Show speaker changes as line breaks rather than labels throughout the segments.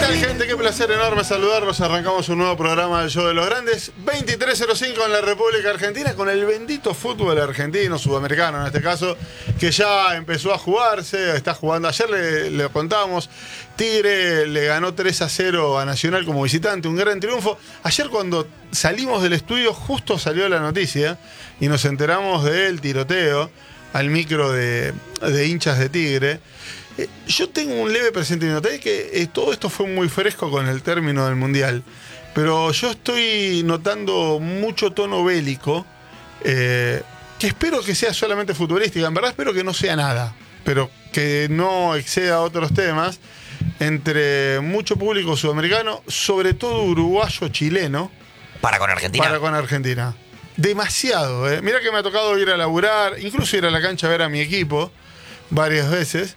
tal, gente? Qué placer enorme saludarlos. Arrancamos un nuevo programa del Show de los Grandes. 23:05 en la República Argentina, con el bendito fútbol argentino, sudamericano en este caso, que ya empezó a jugarse, está jugando. Ayer le contábamos, Tigre le ganó 3-0 a Nacional como visitante, un gran triunfo. Ayer cuando salimos del estudio justo salió la noticia y nos enteramos del tiroteo al micro de hinchas de Tigre. Yo tengo un leve presentimiento. Que todo esto fue muy fresco con el término del Mundial, pero yo estoy notando mucho tono bélico, que espero que sea solamente futbolística. En verdad espero que no sea nada, pero que no exceda a otros temas, entre mucho público sudamericano, sobre todo uruguayo, chileno.
¿Para con Argentina?
Para con Argentina. Demasiado, ¿eh? Mirá que me ha tocado ir a laburar, incluso ir a la cancha a ver a mi equipo varias veces.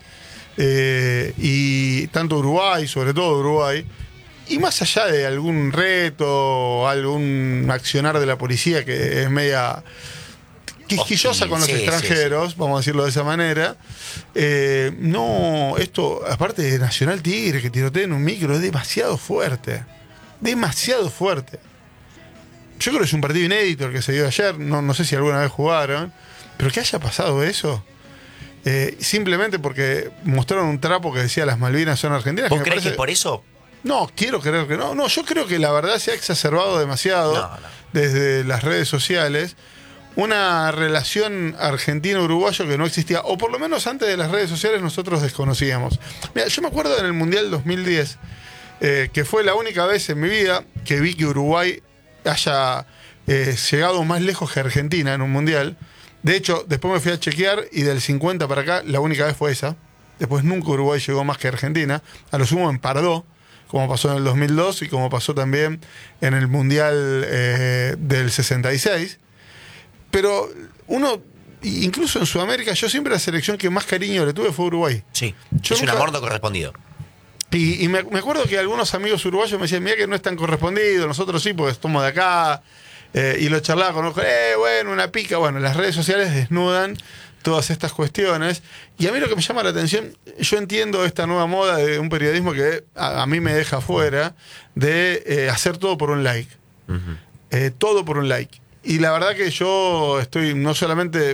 Y tanto Uruguay, sobre todo Uruguay, y más allá de algún reto, algún accionar de la policía que es media quisquillosa con los extranjeros, vamos a decirlo de esa manera, no, esto, aparte de Nacional Tigre, que tirotea en un micro, es demasiado fuerte. Demasiado fuerte. Yo creo que es un partido inédito el que se dio ayer, no sé si alguna vez jugaron, pero que haya pasado eso. Simplemente porque mostraron un trapo que decía las Malvinas son argentinas.
¿Vos crees que es por eso?
No, quiero creer que no. No, yo creo que la verdad se ha exacerbado demasiado desde las redes sociales. Una relación argentino-uruguayo que no existía, o por lo menos antes de las redes sociales nosotros desconocíamos. Mira, yo me acuerdo en el Mundial 2010, que fue la única vez en mi vida que vi que Uruguay haya llegado más lejos que Argentina en un Mundial. De hecho, después me fui a chequear y del 50 para acá, la única vez fue esa. Después nunca Uruguay llegó más que Argentina. A lo sumo empardó, como pasó en el 2002 y como pasó también en el Mundial del 66. Pero uno, incluso en Sudamérica, yo siempre la selección que más cariño le tuve fue Uruguay.
Sí,
yo
es un amor no correspondido.
Y me acuerdo que algunos amigos uruguayos me decían, mira que no es tan correspondido, nosotros sí, porque estamos de acá. Y lo charlaba con otros, bueno, una pica. Bueno, las redes sociales desnudan todas estas cuestiones. Y a mí lo que me llama la atención, yo entiendo esta nueva moda de un periodismo que a mí me deja fuera, de hacer todo por un like. Uh-huh. Todo por un like. Y la verdad que yo estoy no solamente